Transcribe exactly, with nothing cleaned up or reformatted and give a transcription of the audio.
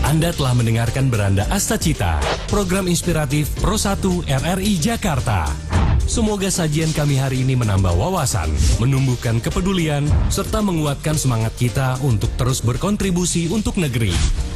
Anda telah mendengarkan Beranda Astacita, program inspiratif Pro satu R R I Jakarta. Semoga sajian kami hari ini menambah wawasan, menumbuhkan kepedulian, serta menguatkan semangat kita untuk terus berkontribusi untuk negeri.